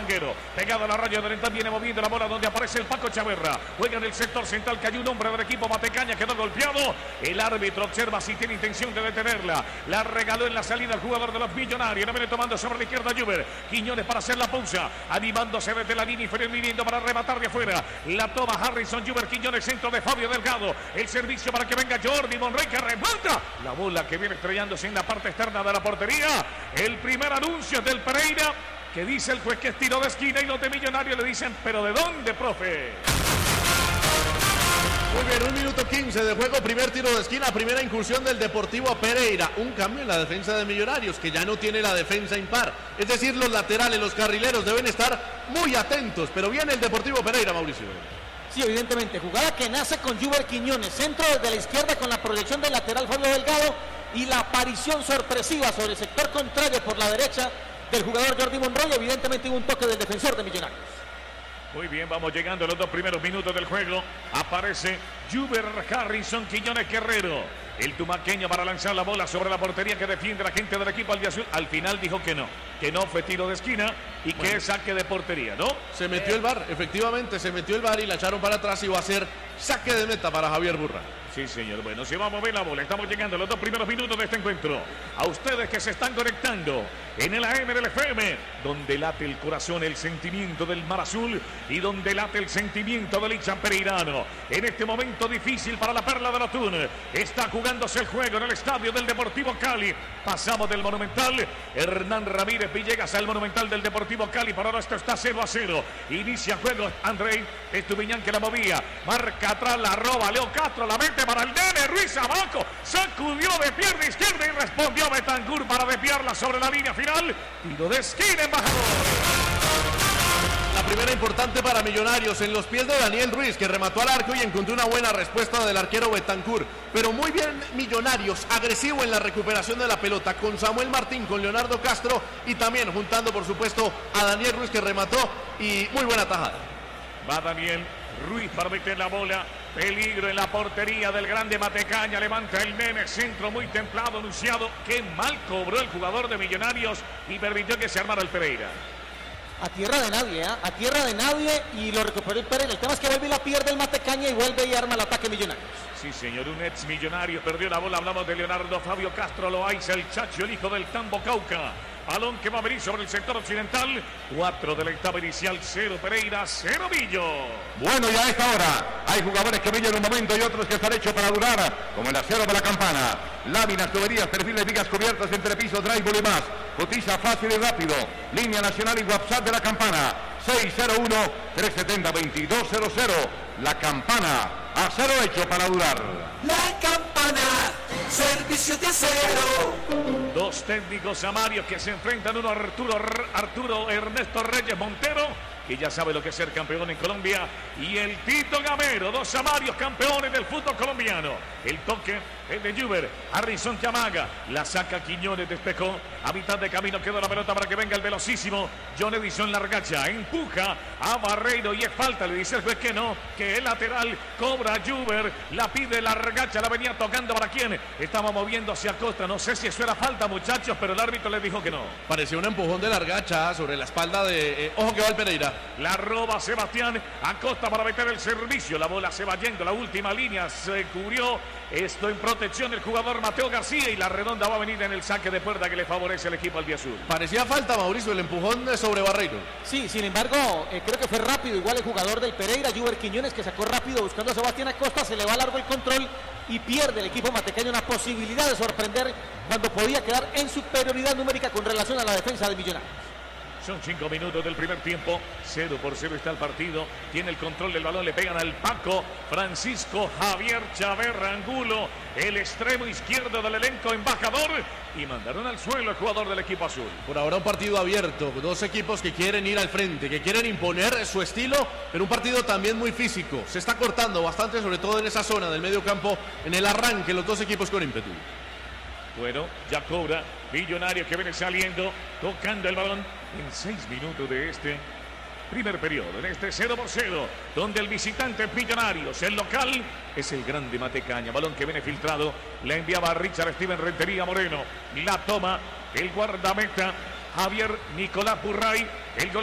Vanguero. Pegado a la raya oriental, viene moviendo la bola donde aparece el Paco Chaverra. Juega en el sector central, que hay un hombre del equipo Matecaña, quedó golpeado. El árbitro observa si tiene intención de detenerla. La regaló en la salida el jugador de los Millonarios. No viene tomando sobre la izquierda Juber. Quiñones para hacer la pausa, animándose desde la línea inferior, viniendo para rematar de afuera. La toma Harrison Juber. Quiñones, centro de Fabio Delgado. El servicio para que venga Jordi Monroy, que remata. La bola que viene estrellándose en la parte externa de la portería. El primer anuncio del Pereira, que dice el juez que es tiro de esquina, y los de Millonarios le dicen, ¿pero de dónde, profe? Muy bien, 1 minuto 15 de juego, primer tiro de esquina, primera incursión del Deportivo Pereira. Un cambio en la defensa de Millonarios, que ya no tiene la defensa impar. Es decir, los laterales, los carrileros deben estar muy atentos, pero viene el Deportivo Pereira, Mauricio. Sí, evidentemente, jugada que nace con Juber Quiñones, centro desde la izquierda con la proyección del lateral Fabio Delgado y la aparición sorpresiva sobre el sector contrario por la derecha del jugador Jordi Monroy. Evidentemente hubo un toque del defensor de Millonarios. Muy bien, vamos llegando a los 2 primeros minutos del juego. Aparece Juber Harrison Quiñones Guerrero, el tumaqueño, para lanzar la bola sobre la portería que defiende la gente del equipo albiazul. Al final dijo que no fue tiro de esquina y que es saque de portería, ¿no? Se metió el VAR, efectivamente, se metió el VAR y la echaron para atrás y va a ser saque de meta para Javier Burra. Sí, señor. Bueno, si vamos a ver la bola, estamos llegando a los 2 primeros minutos de este encuentro. A ustedes que se están conectando en el AM del FM, donde late el corazón, el sentimiento del Mar Azul y donde late el sentimiento del hincha pereirano. En este momento difícil para la Perla de Otún, está jugándose el juego en el estadio del Deportivo Cali. Pasamos del Monumental, Hernán Ramírez Villegas al Monumental del Deportivo Cali. Por ahora esto está 0-0. Inicia juego Andrei Estupiñán, que la movía. Marca atrás, la roba Leo Castro, la mete para el nene Ruiz abajo. Sacudió de pierna izquierda y respondió Betancur para desviarla sobre la línea final. Tiro de esquina, embajador. La primera importante para Millonarios en los pies de Daniel Ruiz, que remató al arco y encontró una buena respuesta del arquero Betancur. Pero muy bien Millonarios, agresivo en la recuperación de la pelota, con Samuel Martín, con Leonardo Castro y también juntando por supuesto a Daniel Ruiz, que remató, y muy buena tajada. Va Daniel Ruiz para meter la bola. Peligro en la portería del grande Matecaña. Levanta el nene, centro muy templado, anunciado. Qué mal cobró el jugador de Millonarios y permitió que se armara el Pereira. A tierra de nadie, a tierra de nadie, y lo recuperó el Pereira. El tema es que vuelve y la pierde el Matecaña y vuelve y arma el ataque Millonarios. Sí, señor, un ex millonario perdió la bola. Hablamos de Leonardo Fabio Castro Loaiza, el Chacho, el hijo del Tambo Cauca. Balón que va a venir sobre el sector occidental. 4 de la etapa inicial, 0 Pereira, 0 Millo. Bueno, y a esta hora hay jugadores que brillan en un momento y otros que están hechos para durar, como el acero de la Campana. Láminas, tuberías, perfiles, vigas cubiertas, entrepiso, drywall y más. Cotiza fácil y rápido. Línea nacional y WhatsApp de la Campana. 601-370-2200. La Campana, acero hecho para durar. La Campana, servicio de acero. 2 técnicos amarios que se enfrentan, uno Arturo Ernesto Reyes Montero, que ya sabe lo que es ser campeón en Colombia, y el Tito Gamero, 2 amarios campeones del fútbol colombiano. El toque es de Juber, Harrison que amaga, la saca Quiñones, despejó, a mitad de camino quedó la pelota para que venga el velocísimo John Edison Largacha, empuja a Barreiro y es falta, le dice el juez que no, que es lateral, cobra Juber, la pide Largacha, la venía tocando para quién, estaba moviendo hacia Costa, no sé si eso era falta, muchachos, pero el árbitro le dijo que no. Parecía un empujón de Largacha sobre la espalda de... ojo que va el Pereira. La roba Sebastián Acosta para meter el servicio. La bola se va yendo. La última línea se cubrió. Esto en protección del jugador Mateo García. Y la redonda va a venir en el saque de puerta que le favorece al equipo albiazul. Parecía falta, Mauricio, el empujón sobre Barreiro. Sí, sin embargo, creo que fue rápido. Igual el jugador del Pereira, Juber Quiñones, que sacó rápido buscando a Sebastián Acosta. Se le va largo el control y pierde el equipo matecaño una posibilidad de sorprender cuando podía quedar en superioridad numérica con relación a la defensa de Millonarios. Son 5 minutos del primer tiempo. 0-0 está el partido. Tiene el control del balón. Le pegan al Paco. Francisco Javier Chaverra Angulo, el extremo izquierdo del elenco embajador. Y mandaron al suelo al jugador del equipo azul. Por ahora un partido abierto. 2 equipos que quieren ir al frente, que quieren imponer su estilo. Pero un partido también muy físico. Se está cortando bastante, sobre todo en esa zona del medio campo. En el arranque, los 2 equipos con ímpetu. Bueno, ya cobra Millonarios, que viene saliendo, tocando el balón en 6 minutos de este primer periodo, en este 0-0, donde el visitante es Millonarios, el local es el grande Matecaña. Balón que viene filtrado, la enviaba a Richard Steven Rentería Moreno, la toma el guardameta Javier Nicolás Burray, el gol